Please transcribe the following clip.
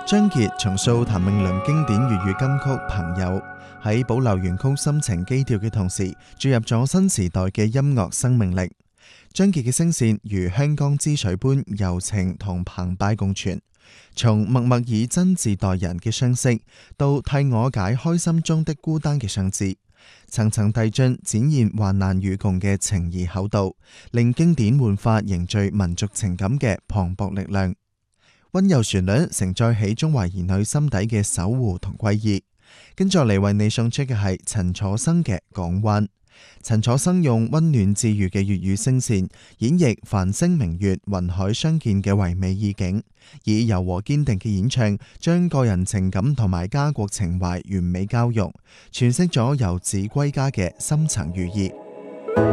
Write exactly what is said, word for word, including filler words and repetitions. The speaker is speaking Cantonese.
張傑重塑譚詠麟經典粵語金曲《朋友》，喺保留原曲深情基調嘅同時，注入咗新時代嘅音樂生命力。張傑嘅聲線如香江之水般柔情同澎湃共存，從默默以真摯待人嘅相識，到替我解開心中的孤單嘅尚志，層層遞進，展現患難與共嘅情誼厚度，令經典煥發凝聚民族情感嘅磅礴力量。溫柔旋律承載起中華兒女心底嘅守護同歸依。跟住嚟為你送出嘅係陳楚生嘅《港灣》。陳楚生用溫暖治愈嘅粵語聲線演繹繁星明月雲海相見嘅唯美意境，以柔和堅定嘅演唱將個人情感同埋家國情懷完美交融，詮釋咗遊子歸家嘅深層寓意。